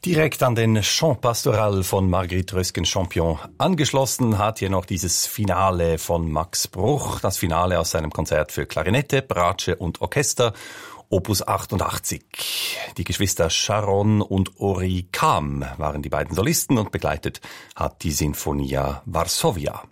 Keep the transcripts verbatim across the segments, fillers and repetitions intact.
Direkt an den Chant Pastoral von Marguerite Rösgen-Champion angeschlossen hat hier noch dieses Finale von Max Bruch, das Finale aus seinem Konzert für Klarinette, Bratsche und Orchester, Opus achtundachtzig. Die Geschwister Sharon und Ori Kam waren die beiden Solisten und begleitet hat die Sinfonia Varsovia.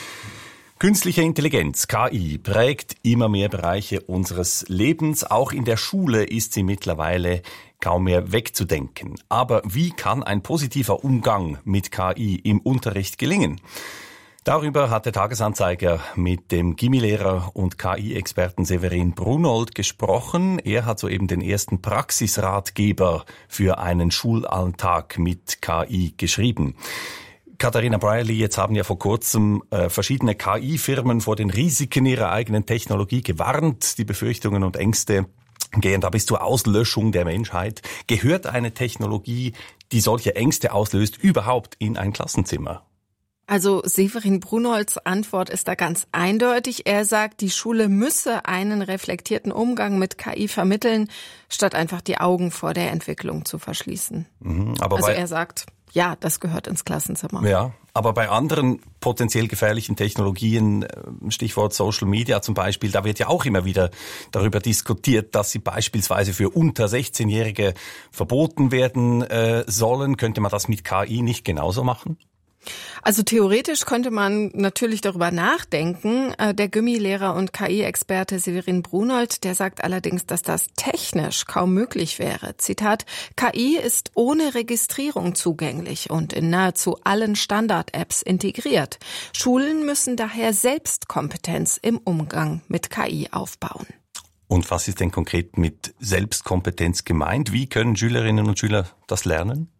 Künstliche Intelligenz, K I, prägt immer mehr Bereiche unseres Lebens. Auch in der Schule ist sie mittlerweile kaum mehr wegzudenken. Aber wie kann ein positiver Umgang mit K I im Unterricht gelingen? Darüber hat der Tagesanzeiger mit dem Gimmi-Lehrer und K I-Experten Severin Brunold gesprochen. Er hat soeben den ersten Praxisratgeber für einen Schulalltag mit K I geschrieben. Katharina Brierley, jetzt haben ja vor kurzem äh, verschiedene K I-Firmen vor den Risiken ihrer eigenen Technologie gewarnt. Die Befürchtungen und Ängste gehen da bis zur Auslöschung der Menschheit. Gehört eine Technologie, die solche Ängste auslöst, überhaupt in ein Klassenzimmer? Also Severin Brunolds Antwort ist da ganz eindeutig. Er sagt, die Schule müsse einen reflektierten Umgang mit K I vermitteln, statt einfach die Augen vor der Entwicklung zu verschließen. Mhm, aber also bei er sagt, ja, das gehört ins Klassenzimmer. Ja, aber bei anderen potenziell gefährlichen Technologien, Stichwort Social Media zum Beispiel, da wird ja auch immer wieder darüber diskutiert, dass sie beispielsweise für unter sechzehnjährige verboten werden äh, sollen. Könnte man das mit K I nicht genauso machen? Also theoretisch könnte man natürlich darüber nachdenken. Der Gymmi-Lehrer und K I-Experte Severin Brunold, der sagt allerdings, dass das technisch kaum möglich wäre. Zitat, K I ist ohne Registrierung zugänglich und in nahezu allen Standard-Apps integriert. Schulen müssen daher Selbstkompetenz im Umgang mit K I aufbauen. Und was ist denn konkret mit Selbstkompetenz gemeint? Wie können Schülerinnen und Schüler das lernen?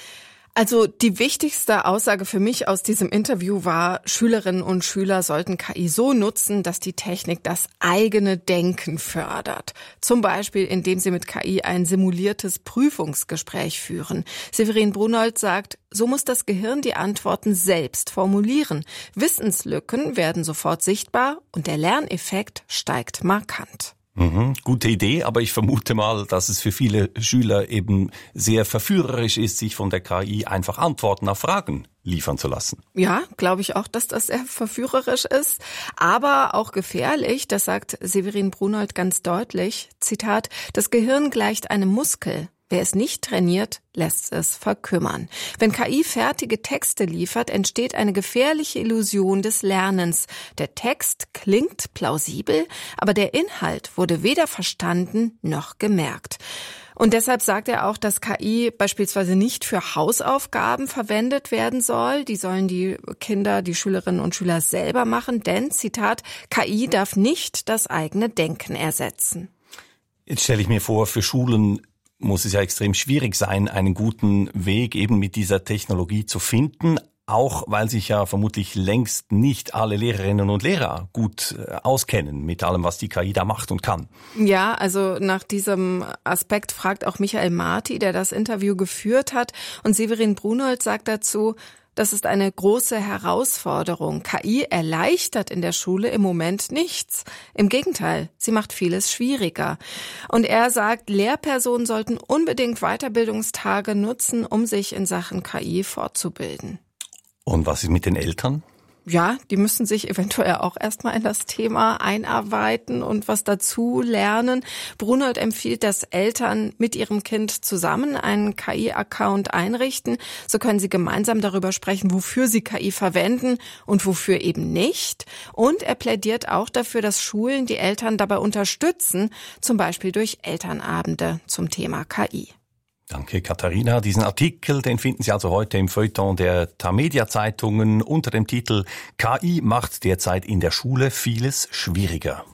Also die wichtigste Aussage für mich aus diesem Interview war, Schülerinnen und Schüler sollten K I so nutzen, dass die Technik das eigene Denken fördert. Zum Beispiel, indem sie mit K I ein simuliertes Prüfungsgespräch führen. Severin Brunold sagt, so muss das Gehirn die Antworten selbst formulieren. Wissenslücken werden sofort sichtbar und der Lerneffekt steigt markant. Mhm, gute Idee, aber ich vermute mal, dass es für viele Schüler eben sehr verführerisch ist, sich von der K I einfach Antworten auf Fragen liefern zu lassen. Ja, glaube ich auch, dass das sehr verführerisch ist, aber auch gefährlich, das sagt Severin Brunold ganz deutlich. Zitat, das Gehirn gleicht einem Muskel. Wer es nicht trainiert, lässt es verkümmern. Wenn K I fertige Texte liefert, entsteht eine gefährliche Illusion des Lernens. Der Text klingt plausibel, aber der Inhalt wurde weder verstanden noch gemerkt. Und deshalb sagt er auch, dass K I beispielsweise nicht für Hausaufgaben verwendet werden soll. Die sollen die Kinder, die Schülerinnen und Schüler selber machen, denn, Zitat, K I darf nicht das eigene Denken ersetzen. Jetzt stelle ich mir vor, für Schulen muss es ja extrem schwierig sein, einen guten Weg eben mit dieser Technologie zu finden, auch weil sich ja vermutlich längst nicht alle Lehrerinnen und Lehrer gut auskennen mit allem, was die K I da macht und kann. Ja, also nach diesem Aspekt fragt auch Michael Marti, der das Interview geführt hat, und Severin Brunold sagt dazu, das ist eine große Herausforderung. K I erleichtert in der Schule im Moment nichts. Im Gegenteil, sie macht vieles schwieriger. Und er sagt, Lehrpersonen sollten unbedingt Weiterbildungstage nutzen, um sich in Sachen K I fortzubilden. Und was ist mit den Eltern? Ja, die müssen sich eventuell auch erstmal in das Thema einarbeiten und was dazu lernen. Brunold empfiehlt, dass Eltern mit ihrem Kind zusammen einen K I-Account einrichten. So können sie gemeinsam darüber sprechen, wofür sie K I verwenden und wofür eben nicht. Und er plädiert auch dafür, dass Schulen die Eltern dabei unterstützen, zum Beispiel durch Elternabende zum Thema K I. Danke, Katharina. Diesen Artikel, den finden Sie also heute im Feuilleton der Tamedia-Zeitungen unter dem Titel K I macht derzeit in der Schule vieles schwieriger.